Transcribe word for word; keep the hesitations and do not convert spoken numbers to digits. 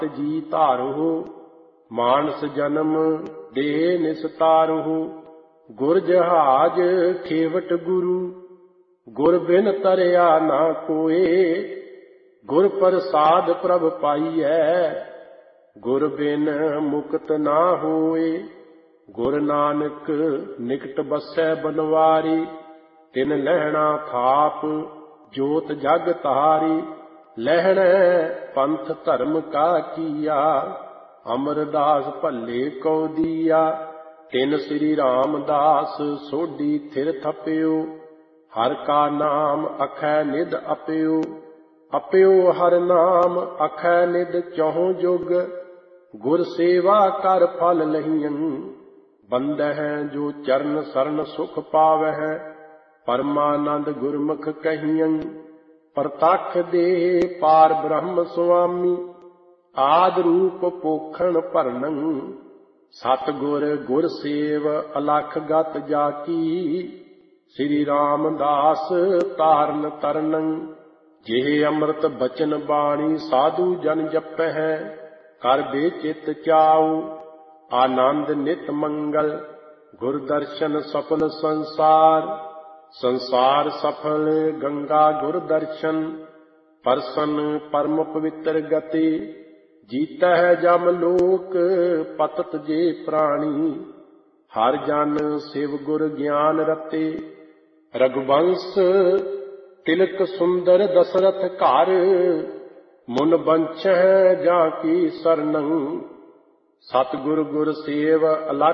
जी धारहु, मानस जन्म देह निस्तारहु। गुर जहाज खेवट गुरु, गुर बिन तरया ना कोय। गुर प्रसाद प्रभ पाईऐ, गुर बिन मुक्त ना होए। गुर नानक निकट बसै बनवारी, तिन लहणा थाप जोत जग तारी। लहण पंथ धर्म का किया, अमरदास भले को दिया। तिन श्री रामदास सोढी थिर थप्यो, हर का नाम अखै निध अप्यो। अप्यो हर नाम अखै निध चौं जुग, गुर सेवा कर फल लहियन। बंदह जो चरण सरन सुख पावह, परमानंद गुरमुख कहियन। प्रतख दे पार ब्रह्म स्वामी, आद रूप पोखण भरनन। सतगुर गुर सेव अलख गत जाकी, श्री रामदास तारन तरनन। जेह अमृत बचन बाणी साधु जन जपै, कर बेचित चाऊ आनंद नित मंगल। गुर दर्शन सफल संसार, संसार सफल गंगा गुर दर्शन। परसन परम पवित्र गति, जीतै जम लोक पतत जे प्राणी। हर जन शिव गुर ज्ञान रते, रघुवंश तिलक सुंदर दशरथ घर। मुन बंछह जाकी सरनੰ, सतगुर गुर सेव अलख